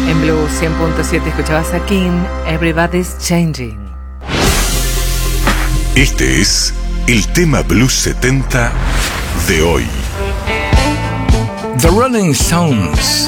En Blue 100.7 escuchabas a King, Everybody's Changing. Este es el tema Blues 70 de hoy. The Rolling Stones